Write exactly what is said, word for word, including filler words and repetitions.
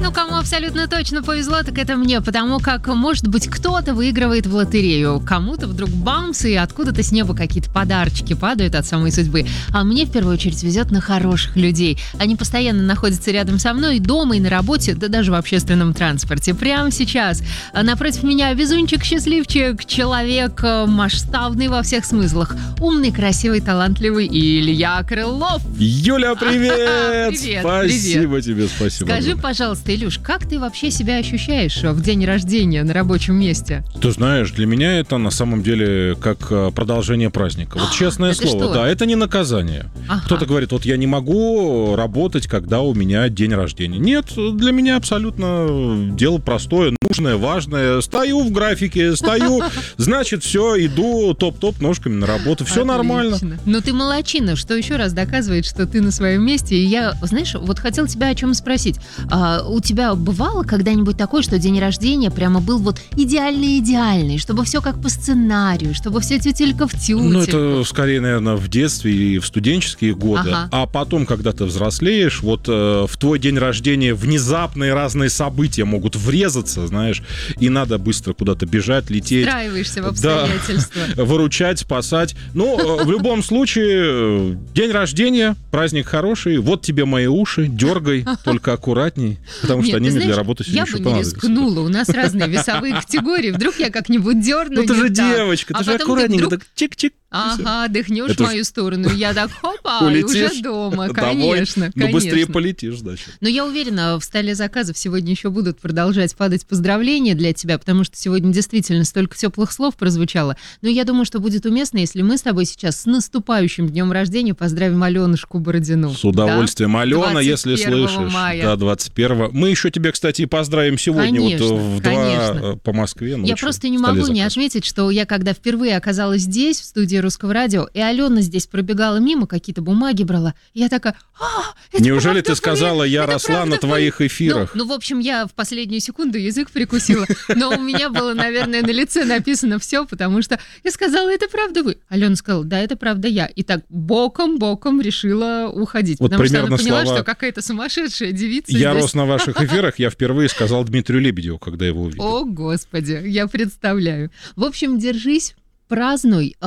Ну, кому абсолютно точно повезло, так это мне, потому как, может быть, кто-то выигрывает в лотерею, кому-то вдруг бамс, и откуда-то с неба какие-то подарочки падают от самой судьбы. А мне, в первую очередь, везет на хороших людей. Они постоянно находятся рядом со мной, и дома, и на работе, да даже в общественном транспорте. Прямо сейчас напротив меня везунчик, счастливчик, человек масштабный во всех смыслах. Умный, красивый, талантливый Илья Крылов. Юля, привет! Привет, Спасибо привет. тебе, спасибо. Скажи, огромное. пожалуйста, Илюш, как ты вообще себя ощущаешь в день рождения на рабочем месте? Ты знаешь, для меня это на самом деле как а, продолжение праздника. Вот честное это слово, что? да, это не наказание. Ага. Кто-то говорит, вот я не могу работать, когда у меня день рождения. Нет, для меня абсолютно дело простое, нужное, важное. Стою в графике, стою, значит, все, иду топ-топ ножками на работу. Все нормально. Ну ты молодчина, что еще раз доказывает, что ты на своем месте. И я, знаешь, вот хотела тебя о чем спросить. А, у тебя бывало когда-нибудь такое, что день рождения прямо был вот идеальный-идеальный, чтобы все как по сценарию, чтобы все тютелька в тютельку? Ну, это скорее, наверное, в детстве и в студенческие годы. Ага. А потом, когда ты взрослеешь, вот э, в твой день рождения внезапные разные события могут врезаться, знаешь, и надо быстро куда-то бежать, лететь. Встраиваешься в Да. обстоятельства. Выручать, спасать. Ну, э, в любом случае, э, день рождения, праздник хороший. Вот тебе мои уши, дергай, только аккуратней, потому что Нет, они ты мне знаешь, для работы сегодня я еще бы не понадобятся. рискнула. У нас разные весовые категории. Вдруг я как-нибудь дерну. Ну, ты не же так. девочка, А ты же потом ты аккуратненько, вдруг- так чик-чик. Ага, дыхнешь Это в ж- мою сторону, и я так хопа, и Улетишь уже дома, домой. конечно, Ну, быстрее конечно. полетишь, значит. Но я уверена, в столе заказов сегодня еще будут продолжать падать поздравления для тебя, потому что сегодня действительно столько теплых слов прозвучало. Но я думаю, что будет уместно, если мы с тобой сейчас с наступающим днем рождения поздравим Аленушку Бородину. С удовольствием. Да? Алена, если двадцать первого слышишь. мая. Да, двадцать первого. Мы еще тебя, кстати, и поздравим сегодня Конечно, вот в конечно. два по Москве. Я ночью просто не в столе могу не заказов. отметить, что я когда впервые оказалась здесь, в студии Русского радио, и Алена здесь пробегала мимо, какие-то бумаги брала, и я такая, а, это Неужели правда ты сказала, вы? я Это росла правда на вы?» твоих эфирах? Ну, ну, в общем, я в последнюю секунду язык прикусила, но у меня было, наверное, на лице написано все, потому что я сказала, это правда вы. Алена сказала, да, это правда я. И так боком-боком решила уходить, Вот потому что она примерно поняла, слова- что какая-то сумасшедшая девица Я здесь. рос на ваших эфирах, я впервые сказал Дмитрию Лебедеву, когда его увидел. О, Господи, я представляю. В общем, держись, празднуй.